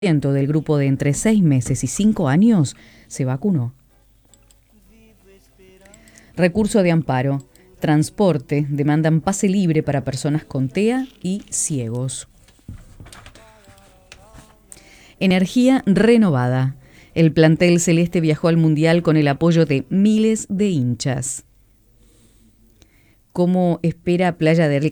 del grupo de entre 6 meses y 5 años se vacunó. Recurso de amparo. Transporte. Demandan pase libre para personas con TEA y ciegos. Energía renovada. El plantel celeste viajó al Mundial con el apoyo de miles de hinchas. ¿Cómo espera Playa del